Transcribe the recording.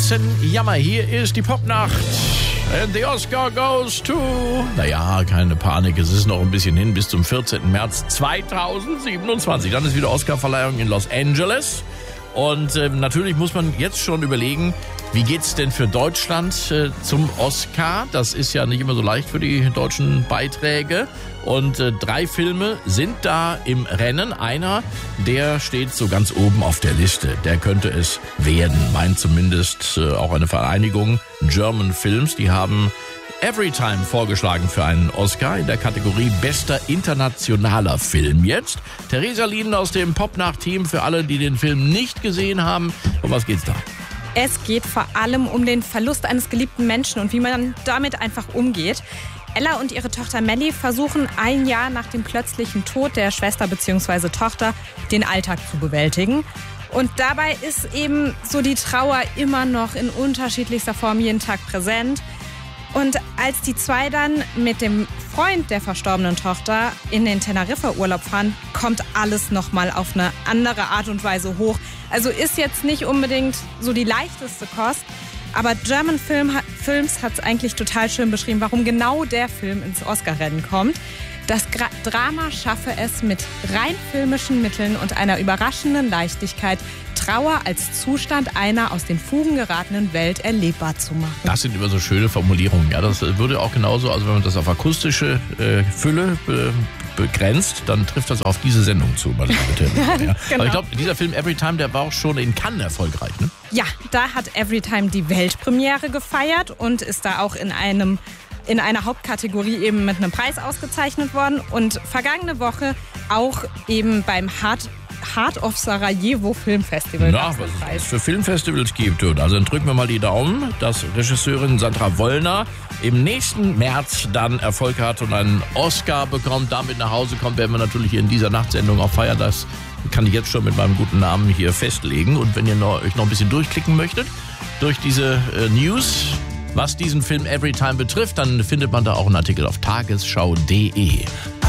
bisschen Jammer. Hier ist die Popnacht. And the Oscar goes to... Naja, keine Panik, es ist noch ein bisschen hin bis zum 14. März 2027. Dann ist wieder Oscarverleihung in Los Angeles. Und natürlich muss man jetzt schon überlegen, wie geht's denn für Deutschland zum Oscar? Das ist ja nicht immer so leicht für die deutschen Beiträge. Und 3 Filme sind da im Rennen. Einer, der steht so ganz oben auf der Liste. Der könnte es werden, meint zumindest auch eine Vereinigung German Films. Die haben Everytime vorgeschlagen für einen Oscar in der Kategorie Bester internationaler Film. Jetzt Theresa Lieden aus dem Popnacht-Team für alle, die den Film nicht gesehen haben. Um was geht's da? Es geht vor allem um den Verlust eines geliebten Menschen und wie man damit einfach umgeht. Ella und ihre Tochter Melly versuchen ein Jahr nach dem plötzlichen Tod der Schwester bzw. Tochter den Alltag zu bewältigen. Und dabei ist eben so die Trauer immer noch in unterschiedlichster Form jeden Tag präsent. Und als die zwei dann mit dem Freund der verstorbenen Tochter in den Teneriffa-Urlaub fahren, kommt alles nochmal auf eine andere Art und Weise hoch. Also ist jetzt nicht unbedingt so die leichteste Kost, aber German Films hat es eigentlich total schön beschrieben, warum genau der Film ins Oscar-Rennen kommt. Das Drama schaffe es mit rein filmischen Mitteln und einer überraschenden Leichtigkeit, Trauer als Zustand einer aus den Fugen geratenen Welt erlebbar zu machen. Das sind immer so schöne Formulierungen. Ja, das würde auch genauso, also wenn man das auf akustische Fülle begrenzt, dann trifft das auf diese Sendung zu, meine Damen und Herren. Ja. Genau. Aber ich glaube, dieser Film Everytime, der war auch schon in Cannes erfolgreich, ne? Ja, da hat Everytime die Weltpremiere gefeiert und ist da auch in einer Hauptkategorie eben mit einem Preis ausgezeichnet worden und vergangene Woche auch eben beim Heart of Sarajevo Filmfestival. Na, was es für Filmfestivals gibt. Also dann drücken wir mal die Daumen, dass Regisseurin Sandra Wollner im nächsten März dann Erfolg hat und einen Oscar bekommt, damit nach Hause kommt, werden wir natürlich hier in dieser Nachtsendung auch feiern. Das kann ich jetzt schon mit meinem guten Namen hier festlegen. Und wenn ihr euch noch ein bisschen durchklicken möchtet durch diese News, was diesen Film Everytime betrifft, dann findet man da auch einen Artikel auf tagesschau.de.